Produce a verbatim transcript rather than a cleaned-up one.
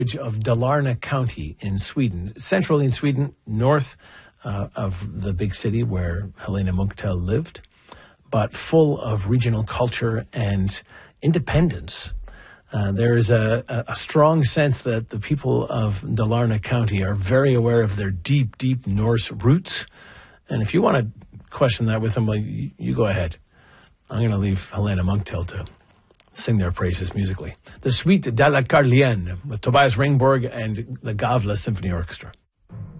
of Dalarna County in Sweden, centrally in Sweden, north uh, of the big city where Helena Munkhtel lived, but full of regional culture and independence. Uh, there is a, a, a strong sense that the people of Dalarna County are very aware of their deep, deep Norse roots. And if you want to question that with them, well, you, you go ahead. I'm going to leave Helena Munkhtel to sing their praises musically. The Suite de la Carlienne with Tobias Ringborg and the Gavle Symphony Orchestra.